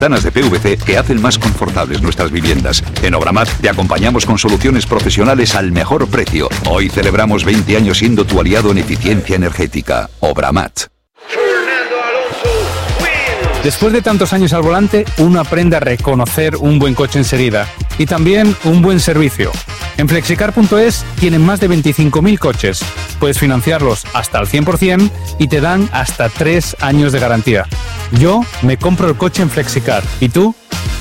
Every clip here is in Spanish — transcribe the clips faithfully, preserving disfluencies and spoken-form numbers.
Ventanas de P V C que hacen más confortables nuestras viviendas. En Obramat te acompañamos con soluciones profesionales al mejor precio. Hoy celebramos veinte años siendo tu aliado en eficiencia energética. Obramat. Después de tantos años al volante, uno aprende a reconocer un buen coche enseguida y también un buen servicio. En flexicar punto es tienen más de veinticinco mil coches. Puedes financiarlos hasta al cien por ciento y te dan hasta tres años de garantía. Yo me compro el coche en Flexicar. ¿Y tú?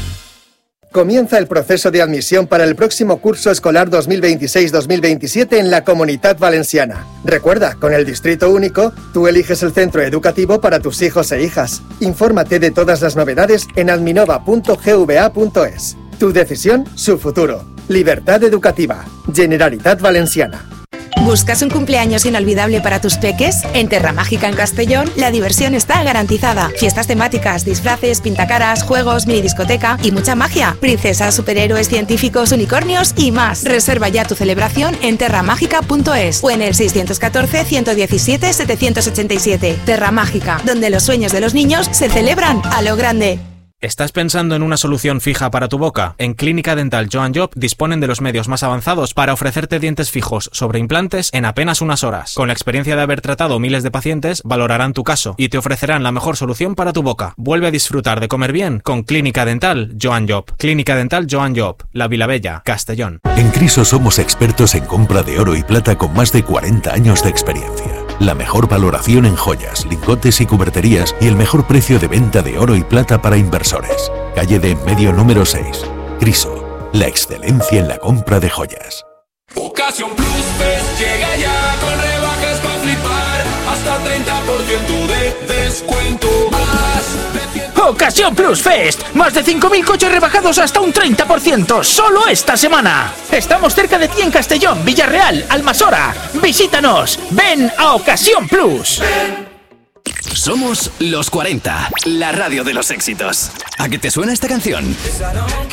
Comienza el proceso de admisión para el próximo curso escolar dos mil veintiséis dos mil veintisiete en la Comunitat Valenciana. Recuerda, con el Distrito Único, tú eliges el centro educativo para tus hijos e hijas. Infórmate de todas las novedades en adminova punto gva punto es. Tu decisión, su futuro. Libertad educativa. Generalitat Valenciana. ¿Buscas un cumpleaños inolvidable para tus peques? En Terra Mágica en Castellón, la diversión está garantizada. Fiestas temáticas, disfraces, pintacaras, juegos, minidiscoteca y mucha magia. Princesas, superhéroes, científicos, unicornios y más. Reserva ya tu celebración en terra mágica punto es o en el seis uno cuatro, uno uno siete, siete ocho siete. Terra Mágica, donde los sueños de los niños se celebran a lo grande. ¿Estás pensando en una solución fija para tu boca? En Clínica Dental Joan Job disponen de los medios más avanzados para ofrecerte dientes fijos sobre implantes en apenas unas horas. Con la experiencia de haber tratado miles de pacientes, valorarán tu caso y te ofrecerán la mejor solución para tu boca. Vuelve a disfrutar de comer bien con Clínica Dental Joan Job. Clínica Dental Joan Job, La Vilavella, Castellón. En Criso somos expertos en compra de oro y plata con más de cuarenta años de experiencia. La mejor valoración en joyas, lingotes y cuberterías y el mejor precio de venta de oro y plata para inversores. Calle de Medio número seis. Criso, la excelencia en la compra de joyas. Ocasión Plus Fest llega ya con rebajas para flipar. Hasta treinta por ciento de descuento. Más de cien... Ocasión Plus Fest. Más de cinco mil coches rebajados hasta un treinta por ciento. Solo esta semana. Estamos cerca de ti en Castellón, Villarreal, Almasora. Visítanos. Ven a Ocasión Plus. Somos Los cuarenta, la radio de los éxitos. ¿A qué te suena esta canción?